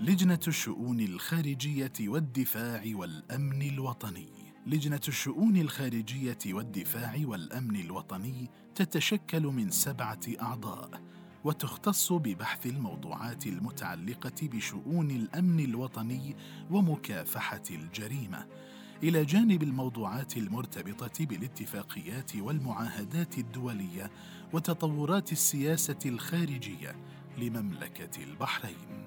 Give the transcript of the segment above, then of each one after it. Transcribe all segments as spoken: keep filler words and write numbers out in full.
لجنة الشؤون الخارجية والدفاع والأمن الوطني. لجنة الشؤون الخارجية والدفاع والأمن الوطني تتشكل من سبعة أعضاء، وتختص ببحث الموضوعات المتعلقة بشؤون الأمن الوطني ومكافحة الجريمة، إلى جانب الموضوعات المرتبطة بالاتفاقيات والمعاهدات الدولية وتطورات السياسة الخارجية لمملكة البحرين.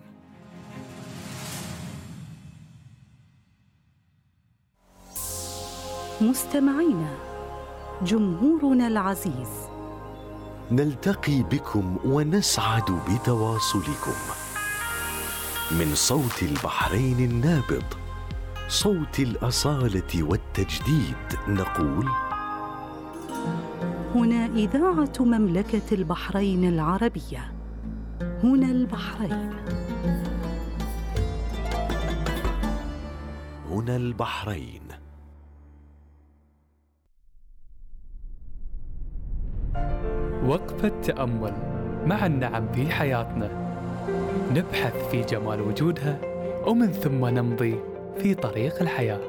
مستمعينا، جمهورنا العزيز، نلتقي بكم ونسعد بتواصلكم من صوت البحرين النابض، صوت الأصالة والتجديد، نقول: هنا إذاعة مملكة البحرين العربية، هنا البحرين، هنا البحرين. وقفة تأمل مع النعم في حياتنا، نبحث في جمال وجودها ومن ثم نمضي في طريق الحياة.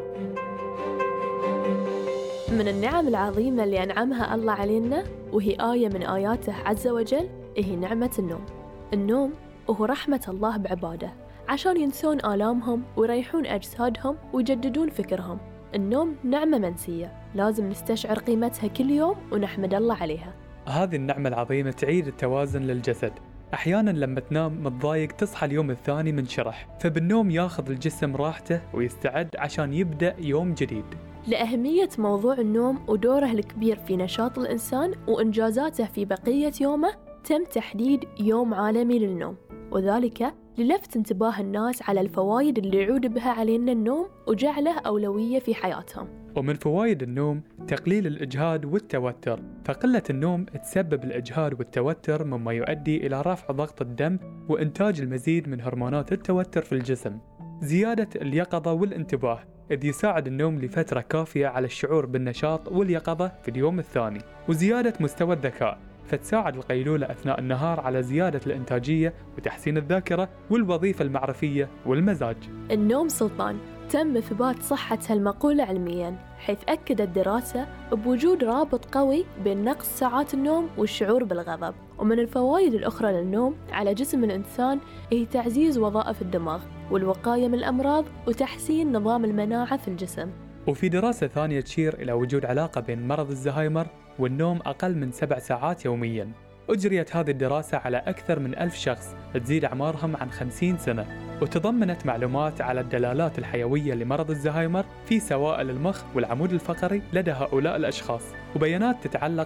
من النعم العظيمة اللي أنعمها الله علينا وهي آية من آياته عز وجل هي نعمة النوم. النوم وهو رحمة الله بعباده عشان ينسون آلامهم ويريحون أجسادهم ويجددون فكرهم. النوم نعمة منسية لازم نستشعر قيمتها كل يوم ونحمد الله عليها. هذه النعمة العظيمة تعيد التوازن للجسد. أحياناً لما تنام متضايق تصحى اليوم الثاني منشرح، فبالنوم ياخذ الجسم راحته ويستعد عشان يبدأ يوم جديد. لأهمية موضوع النوم ودوره الكبير في نشاط الإنسان وإنجازاته في بقية يومه، تم تحديد يوم عالمي للنوم، وذلك للفت انتباه الناس على الفوائد اللي يعود بها علينا النوم وجعله أولوية في حياتهم. ومن فوائد النوم تقليل الإجهاد والتوتر، فقلة النوم تسبب الإجهاد والتوتر مما يؤدي إلى رفع ضغط الدم وإنتاج المزيد من هرمونات التوتر في الجسم. زيادة اليقظة والانتباه، إذ يساعد النوم لفترة كافية على الشعور بالنشاط واليقظة في اليوم الثاني. وزيادة مستوى الذكاء، فتساعد القيلولة أثناء النهار على زيادة الإنتاجية وتحسين الذاكرة والوظيفة المعرفية والمزاج. النوم سلطان، تم إثبات صحة هالمقولة علمياً، حيث أكدت دراسة بوجود رابط قوي بين نقص ساعات النوم والشعور بالغضب. ومن الفوائد الأخرى للنوم على جسم الإنسان هي تعزيز وظائف الدماغ والوقاية من الأمراض وتحسين نظام المناعة في الجسم. وفي دراسة ثانية تشير إلى وجود علاقة بين مرض الزهايمر والنوم أقل من سبع ساعات يومياً. أجريت هذه الدراسة على أكثر من ألف شخص تزيد أعمارهم عن خمسين سنة، وتضمنت معلومات على الدلالات الحيوية لمرض الزهايمر في سوائل المخ والعمود الفقري لدى هؤلاء الأشخاص، وبيانات تتعلق